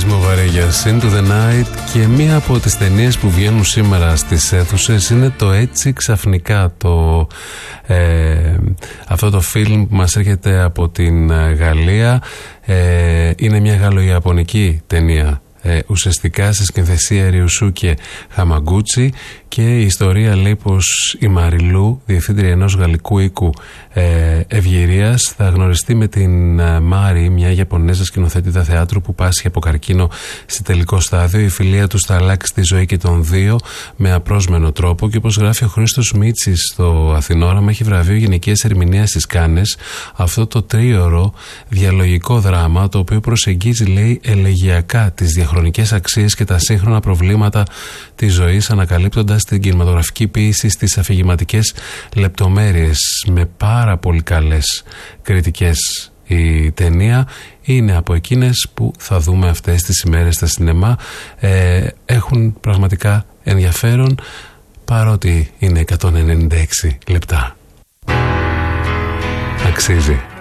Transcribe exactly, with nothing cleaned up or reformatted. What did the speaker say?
Κοσμό Βαρέγιας, Into the Night, και μία από τις ταινίες που βγαίνουν σήμερα στις αίθουσες είναι το Έτσι Ξαφνικά, το, ε, αυτό το φιλμ που μας έρχεται από την Γαλλία. Ε, είναι μια γαλλο-ιαπωνική ταινία, ε, ουσιαστικά σε σκηνοθεσία Ριουσούκε Χαμαγκούτσι, και η ιστορία λέει πως η Μαριλού, διευθύντρια ενός γαλλικού οίκου ε, ευγυρίας, θα γνωριστεί με την ε, Μάρι, μια Ιαπωνέζα σκηνοθέτητα θεάτρου που πάσχει από καρκίνο σε τελικό στάδιο. Η φιλία τους θα αλλάξει τη ζωή και των δύο με απρόσμενο τρόπο, και όπως γράφει ο Χρήστος Μίτσης στο Αθηνόραμα, έχει βραβείο γενικής ερμηνείας στις Κάνες αυτό το τρίωρο διαλογικό δράμα, το οποίο προσεγγίζει, λέει, ελεγιακά τις διαχρονικές αξίες και τα σύγχρονα προβλήματα της ζωής, ανακαλύπτοντας την κινηματογραφική ποίηση στις αφηγηματικές λεπτομέρειες. Με πάρα πολύ καλές κριτικές η ταινία. Είναι από εκείνες που θα δούμε αυτές τις ημέρες στα σινεμά. Ε, έχουν πραγματικά ενδιαφέρον, παρότι είναι εκατόν ενενήντα έξι λεπτά. Αξίζει.